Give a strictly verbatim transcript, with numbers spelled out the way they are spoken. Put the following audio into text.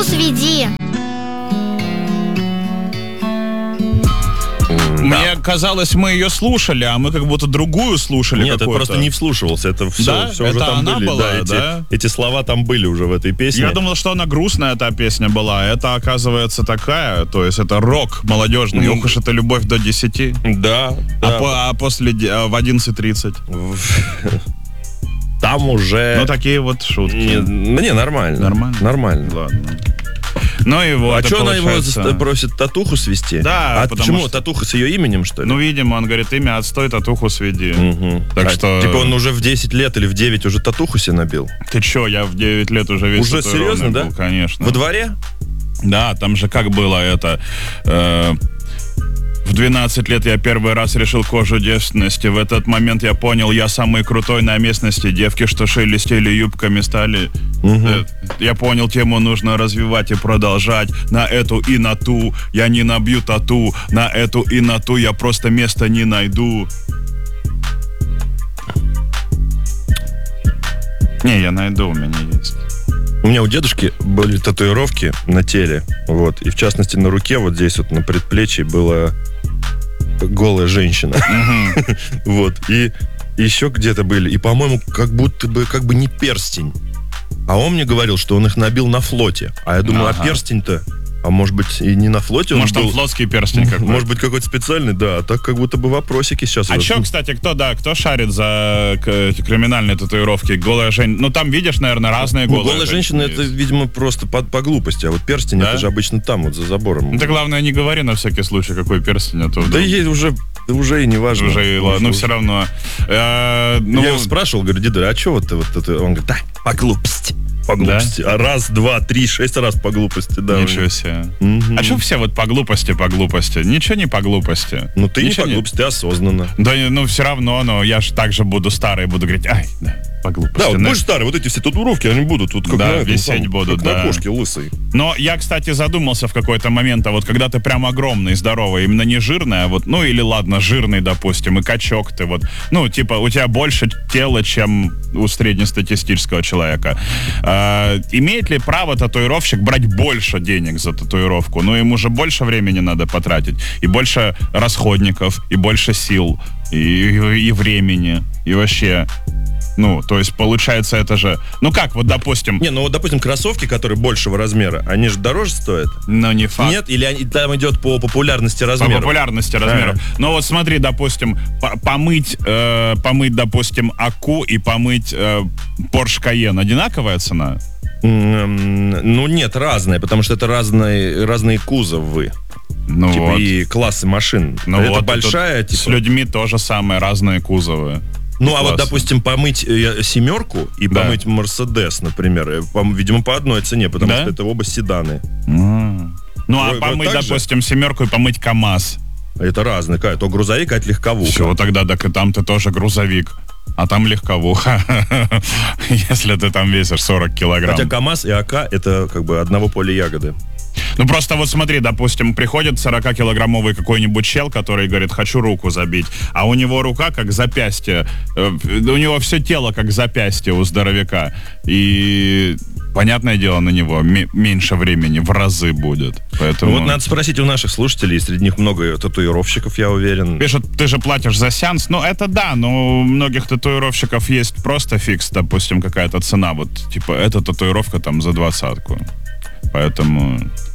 сведи. Мне да. казалось, мы ее слушали, а мы как будто другую слушали. Нет, это просто не вслушивался. Это все, да? все это уже там она были. Была, да, да? Эти, эти слова там были уже в этой песне. Я думал, что она грустная, та песня была. Это, оказывается, такая. То есть это рок молодежный. Ну, ох уж это любовь до десяти. Да. А, да. По, а после в одиннадцать тридцать. Там уже... Ну, такие вот шутки. Не, не нормально. Нормально? Нормально. Ладно. Ну и вот. А что получается... она его просит татуху свести? Да. А почему? Что... Татуха с ее именем, что ли? Ну, видимо, он говорит, имя отстой, татуху сведи. Угу. Так а, что... Типа он уже в десять лет или в девять уже татуху себе набил? Ты что, я в девять лет уже весь Уже серьезно, был, да? Конечно. Во дворе? Да, там же как было это... Э, в двенадцать лет я первый раз решил кожу девственности. В этот момент я понял, я самый крутой на местности. Девки, что шелестели юбками, стали... Угу. Я понял, тему нужно развивать и продолжать. На эту и на ту я не набью тату. На эту и на ту я просто места не найду. Не, я найду, у меня есть. У меня у дедушки были татуировки на теле, вот, и в частности на руке, вот здесь вот на предплечье была голая женщина, uh-huh. вот, и еще где-то были, и, по-моему, как будто бы, как бы не перстень, а он мне говорил, что он их набил на флоте, а я думаю, uh-huh. а перстень-то, а может быть и не на флоте он Может, был. он флотский перстень какой-то. Может быть, какой-то специальный, да, а так как будто бы вопросики сейчас. А что, кстати, кто, да, кто шарит за к- криминальные татуировки? Голая женщина. Ну, там, видишь, наверное, разные ну, голые голая женщина, есть. это, видимо, просто по, по глупости, а вот перстень, да? Это же обычно там, вот за забором. Ну, ты, главное, не говори на всякий случай, какой перстень. А то да ей уже, уже и не важно. Уже, и ладно, ну, все равно. Э, ну... Я его спрашивал, говорю, деда, а что вот ты вот это? Он говорит, да, по глупости. По глупости. Да? А раз, два, три, шесть раз по глупости, да. Ничего себе. Угу. А что все вот по глупости, по глупости? Ничего не по глупости. Ну ты Ничего не по глупости, не... ты осознанно. Да, ну все равно, но я же так же буду старый, буду говорить, ай, да, по глупости. Да, вот да. будешь старый, вот эти все татуировки, они будут вот как да, на этом, висеть там, будут, как да. на кошке лысой. Но я, кстати, задумался в какой-то момент, а вот когда ты прям огромный, здоровый, именно не жирный, а вот, ну или ладно, жирный, допустим, и качок ты вот, ну типа у тебя больше тела, чем у среднестатистического человека. А, имеет ли право татуировщик брать больше денег за татуировку? Ну ему же больше времени надо потратить, и больше расходников, и больше сил, и, и, и времени, и вообще... Ну, то есть, получается, это же... Ну, как, вот, допустим... Не, ну, вот, допустим, кроссовки, которые большего размера, они же дороже стоят? Ну, не факт. Нет? Или они, там идет по популярности размеров? По популярности размеров. А-а-а. Ну, вот смотри, допустим, помыть, э, помыть, допустим, Аку и помыть э, Porsche Cayenne. Одинаковая цена? Mm, ну, нет, разные, потому что это разные, разные кузовы. Ну типа вот. И классы машин. Ну это вот, большая, типа... С людьми тоже самое, разные кузовы. Ну, а вот, допустим, помыть э, семерку и да. помыть Мерседес, например, э, по, видимо, по одной цене, потому да? что это оба седаны. Mm. Ну, а Вы, помыть, допустим, же? семерку и помыть КамАЗ. Это разные. То грузовик, а это легковуха. Все, тогда так и там ты тоже грузовик. А там легковуха. Если ты там весишь сорок килограмм. Хотя КамАЗ и АК это как бы одного поля ягоды. Ну просто вот смотри, допустим, приходит сорокакилограммовый какой-нибудь чел, который говорит, хочу руку забить, а у него рука как запястье, э, у него все тело как запястье у здоровяка, и понятное дело, на него м- меньше времени в разы будет. Поэтому... Ну, вот надо спросить у наших слушателей, среди них много татуировщиков, я уверен. Пишут, ты же платишь за сеанс, ну это да, но у многих татуировщиков есть просто фикс, допустим, какая-то цена, вот типа эта татуировка там за двадцатку. Поэтому